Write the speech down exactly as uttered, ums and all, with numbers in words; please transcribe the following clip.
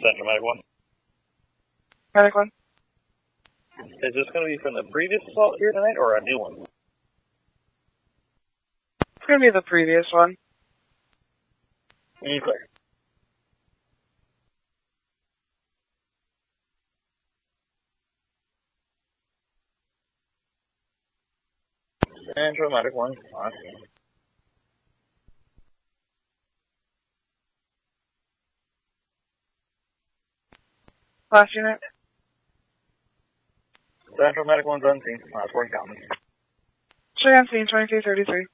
Central Medic one. Medic one. Is this going to be from the previous assault here tonight, or a new one? It's going to be the previous one. You clear. Central Medic one. Awesome. Last unit. Central Medic one's on scene. Last word common. Check on scene twenty-two thirty-three.